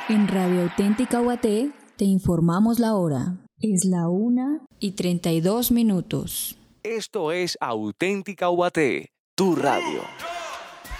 En Radio Auténtica Ubaté te informamos la hora. Es la 1:32. Esto es Auténtica Ubaté, tu radio.